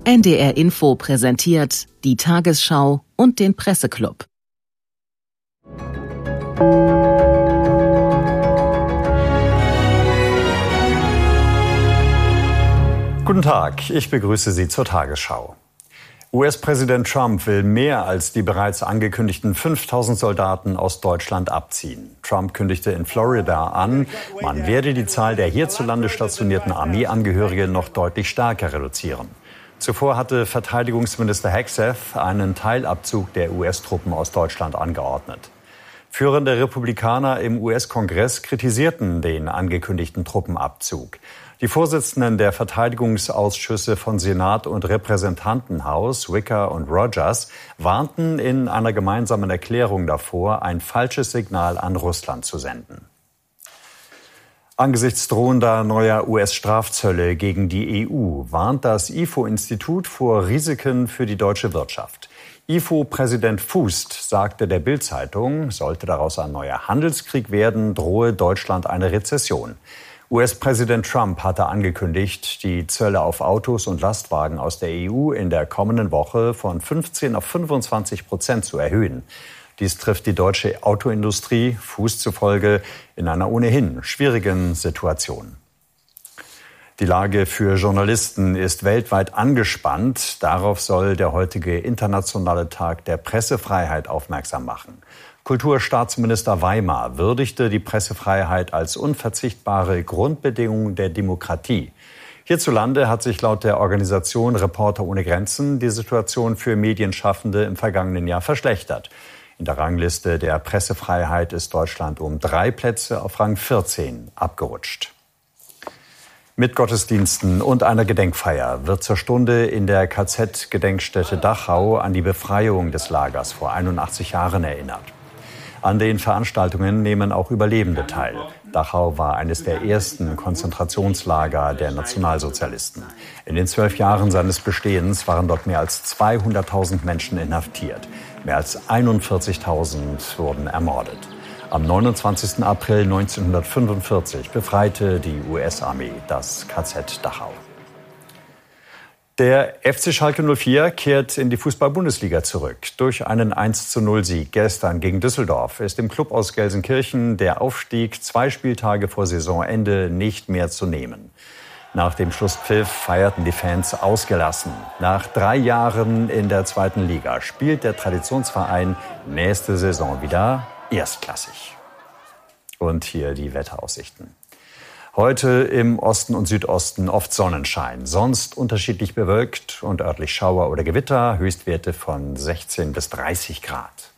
NDR Info präsentiert die Tagesschau und den Presseclub. Guten Tag, ich begrüße Sie zur Tagesschau. US-Präsident Trump will mehr als die bereits angekündigten 5.000 Soldaten aus Deutschland abziehen. Trump kündigte in Florida an, man werde die Zahl der hierzulande stationierten Armeeangehörigen noch deutlich stärker reduzieren. Zuvor hatte Verteidigungsminister Hegseth einen Teilabzug der US-Truppen aus Deutschland angeordnet. Führende Republikaner im US-Kongress kritisierten den angekündigten Truppenabzug. Die Vorsitzenden der Verteidigungsausschüsse von Senat und Repräsentantenhaus, Wicker und Rogers, warnten in einer gemeinsamen Erklärung davor, ein falsches Signal an Russland zu senden. Angesichts drohender neuer US-Strafzölle gegen die EU warnt das IFO-Institut vor Risiken für die deutsche Wirtschaft. IFO-Präsident Fußt sagte der Bild-Zeitung, sollte daraus ein neuer Handelskrieg werden, drohe Deutschland eine Rezession. US-Präsident Trump hatte angekündigt, die Zölle auf Autos und Lastwagen aus der EU in der kommenden Woche von 15 auf 25% zu erhöhen. Dies trifft die deutsche Autoindustrie, Fußt zufolge, in einer ohnehin schwierigen Situation. Die Lage für Journalisten ist weltweit angespannt. Darauf soll der heutige internationale Tag der Pressefreiheit aufmerksam machen. Kulturstaatsminister Weimar würdigte die Pressefreiheit als unverzichtbare Grundbedingung der Demokratie. Hierzulande hat sich laut der Organisation Reporter ohne Grenzen die Situation für Medienschaffende im vergangenen Jahr verschlechtert. In der Rangliste der Pressefreiheit ist Deutschland um 3 Plätze auf Rang 14 abgerutscht. Mit Gottesdiensten und einer Gedenkfeier wird zur Stunde in der KZ-Gedenkstätte Dachau an die Befreiung des Lagers vor 81 Jahren erinnert. An den Veranstaltungen nehmen auch Überlebende teil. Dachau war eines der ersten Konzentrationslager der Nationalsozialisten. In den 12 Jahren seines Bestehens waren dort mehr als 200.000 Menschen inhaftiert. Mehr als 41.000 wurden ermordet. Am 29. April 1945 befreite die US-Armee das KZ Dachau. Der FC Schalke 04 kehrt in die Fußball-Bundesliga zurück. Durch einen 1:0-Sieg gestern gegen Düsseldorf ist im Club aus Gelsenkirchen der Aufstieg 2 Spieltage vor Saisonende nicht mehr zu nehmen. Nach dem Schlusspfiff feierten die Fans ausgelassen. Nach 3 Jahren in der 2. Liga spielt der Traditionsverein nächste Saison wieder erstklassig. Und hier die Wetteraussichten. Heute im Osten und Südosten oft Sonnenschein, sonst unterschiedlich bewölkt und örtlich Schauer oder Gewitter, Höchstwerte von 16 bis 30 Grad.